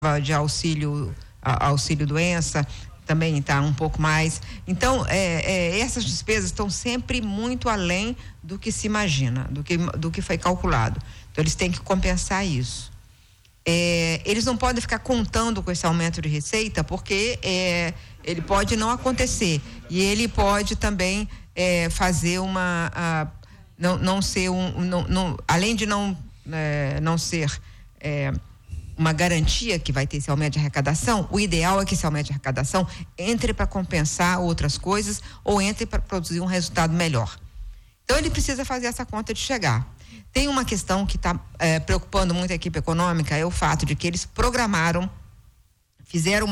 de auxílio doença, também está um pouco mais. Então, essas despesas estão sempre muito além do que se imagina, do que foi calculado. Então, eles têm que compensar isso. Eles não podem ficar contando com esse aumento de receita, porque ele pode não acontecer. E ele pode também fazer não ser além de não ser uma garantia que vai ter esse aumento de arrecadação, o ideal é que esse aumento de arrecadação entre para compensar outras coisas ou entre para produzir um resultado melhor. Então, ele precisa fazer essa conta de chegar. Tem uma questão que está preocupando muito a equipe econômica, é o fato de que eles programaram, fizeram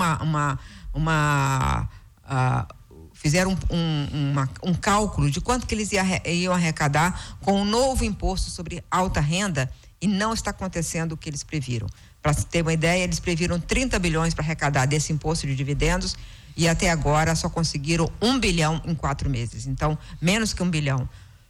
fizeram um cálculo de quanto que eles iam arrecadar com o novo imposto sobre alta renda, e não está acontecendo o que eles previram. Para ter uma ideia, eles previram 30 bilhões para arrecadar desse imposto de dividendos e até agora só conseguiram 1 bilhão em 4 meses. Então, menos que 1 bilhão.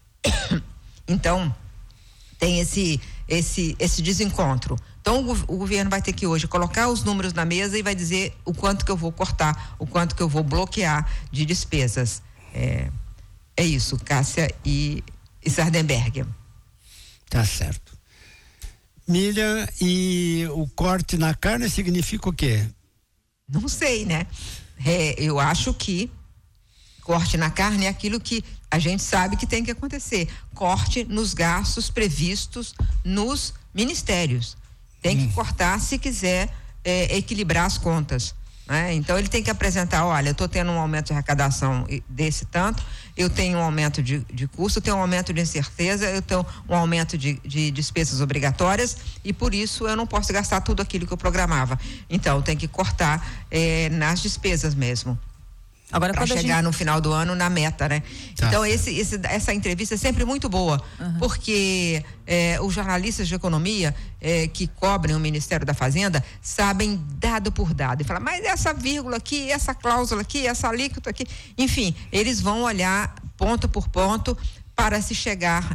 Então, tem esse desencontro. Então, o governo vai ter que hoje colocar os números na mesa e vai dizer o quanto que eu vou cortar, o quanto que eu vou bloquear de despesas. É isso, Cássia e Sardenberg. Tá certo. Miriam, e o corte na carne significa o quê? Não sei, né? Eu acho que corte na carne é aquilo que a gente sabe que tem que acontecer. Corte nos gastos previstos nos ministérios. Tem que cortar se quiser equilibrar as contas, né? Então, ele tem que apresentar, olha, eu estou tendo um aumento de arrecadação desse tanto, eu tenho um aumento de custo, eu tenho um aumento de incerteza, eu tenho um aumento de despesas obrigatórias e por isso eu não posso gastar tudo aquilo que eu programava. Então, tem que cortar nas despesas mesmo. Agora, para chegar no final do ano na meta, né? Então, essa entrevista é sempre muito boa, porque os jornalistas de economia que cobrem o Ministério da Fazenda sabem dado por dado e falam, mas essa vírgula aqui, essa cláusula aqui, essa alíquota aqui, enfim, eles vão olhar ponto por ponto para se chegar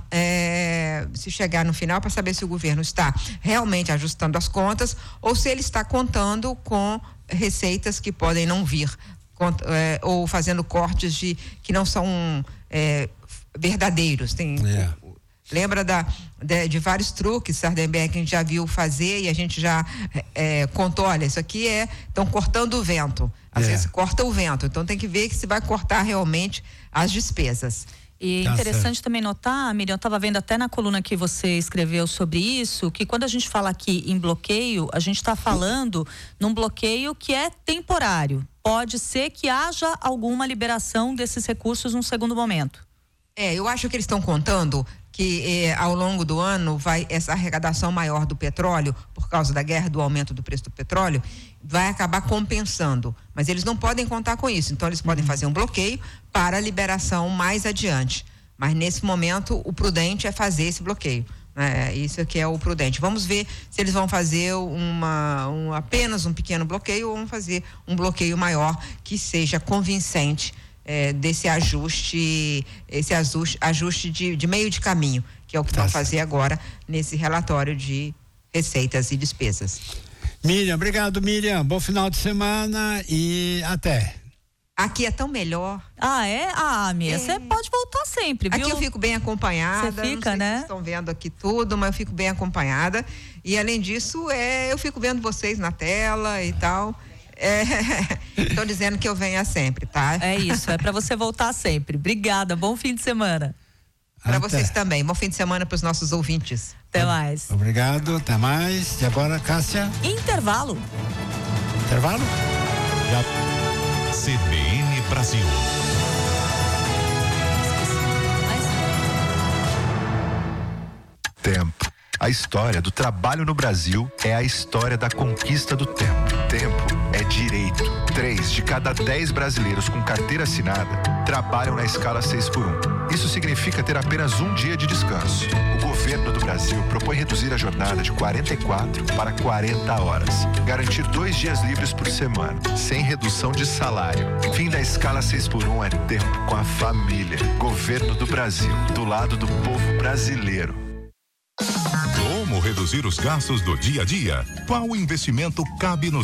no final, para saber se o governo está realmente ajustando as contas ou se ele está contando com receitas que podem não vir, ou fazendo cortes que não são verdadeiros. Lembra de vários truques, Sardenberg, que a gente já viu fazer e a gente já contou, olha, isso aqui estão cortando o vento, às vezes corta o vento, então tem que ver que se vai cortar realmente as despesas. E interessante também notar, Miriam, eu estava vendo até na coluna que você escreveu sobre isso, que quando a gente fala aqui em bloqueio, a gente está falando num bloqueio que é temporário. Pode ser que haja alguma liberação desses recursos num segundo momento. Eu acho que eles estão contando que ao longo do ano essa arrecadação maior do petróleo, por causa da guerra, do aumento do preço do petróleo, vai acabar compensando. Mas eles não podem contar com isso. Então, eles podem fazer um bloqueio para a liberação mais adiante. Mas, nesse momento, o prudente é fazer esse bloqueio. Isso aqui é o prudente. Vamos ver se eles vão fazer apenas um pequeno bloqueio ou vão fazer um bloqueio maior que seja convincente desse ajuste, de meio de caminho, que é o que vão fazer agora nesse relatório de receitas e despesas. Miriam, obrigado, Miriam. Bom final de semana e até. Aqui é tão melhor. Miriam, você pode voltar sempre, viu? Aqui eu fico bem acompanhada. Você fica, não sei né? Se vocês estão vendo aqui tudo, mas eu fico bem acompanhada. E além disso, eu fico vendo vocês na tela e tal. Estão dizendo que eu venha sempre, tá? É isso, é para você voltar sempre. Obrigada, bom fim de semana. Para vocês também, bom fim de semana para os nossos ouvintes. Até mais. Obrigado, até mais. E agora, Cássia? Intervalo? Já. CBN Brasil. Tempo. A história do trabalho no Brasil é a história da conquista do tempo. Tempo é direito. 3 de cada 10 brasileiros com carteira assinada trabalham na escala 6x1. Isso significa ter apenas um dia de descanso. O governo do Brasil propõe reduzir a jornada de 44 para 40 horas. Garantir 2 dias livres por semana, sem redução de salário. Fim da escala 6x1 é tempo com a família. Governo do Brasil, do lado do povo brasileiro. Como reduzir os gastos do dia a dia? Qual investimento cabe no